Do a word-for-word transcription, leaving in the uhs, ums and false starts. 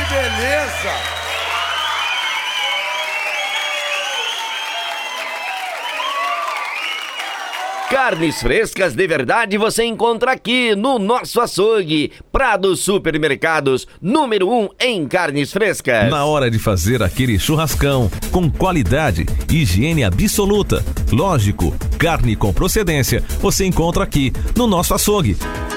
beleza! Carnes frescas de verdade você encontra aqui no nosso açougue. Prado Supermercados, número um em carnes frescas. Na hora de fazer aquele churrascão, com qualidade, higiene absoluta, lógico, carne com procedência, você encontra aqui no nosso açougue.